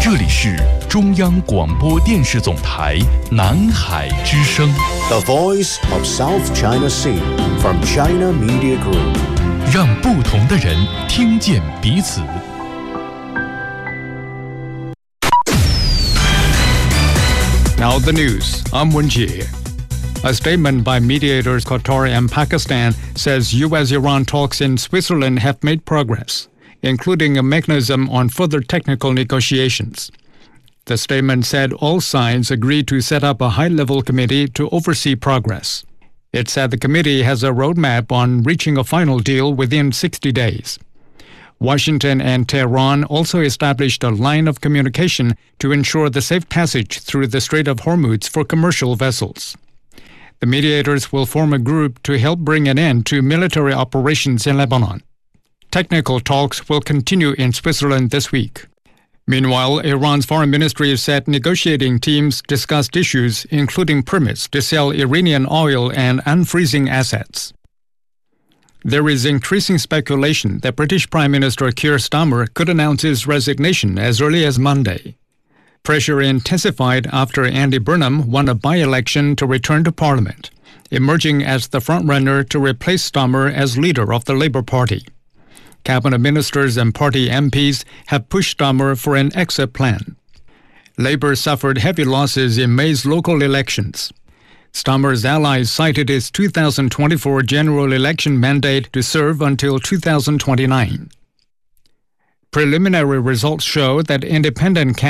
这里是中央广播电视总台南海之声 The Voice of South China Sea from China Media Group， 让不同的人听见彼此。 Now the news. I'm Wenjie. A statement by mediators Qatar and Pakistan says U.S.-Iran talks in Switzerland have made progress, including a mechanism on further technical negotiations. The statement said all sides agreed to set up a high-level committee to oversee progress. It said the committee has a roadmap on reaching a final deal within 60 days. Washington and Tehran also established a line of communication to ensure the safe passage through the Strait of Hormuz for commercial vessels. The mediators will form a group to help bring an end to military operations in Lebanon. Technical talks will continue in Switzerland this week. Meanwhile, Iran's foreign ministry said negotiating teams discussed issues including permits to sell Iranian oil and unfreezing assets. There is increasing speculation that British Prime Minister Keir Starmer could announce his resignation as early as Monday. Pressure intensified after Andy Burnham won a by-election to return to Parliament, emerging as the frontrunner to replace Starmer as leader of the Labour Party. Cabinet ministers and party MPs have pushed Starmer for an exit plan. Labour suffered heavy losses in May's local elections. Starmer's allies cited his 2024 general election mandate to serve until 2029. Preliminary results show that independent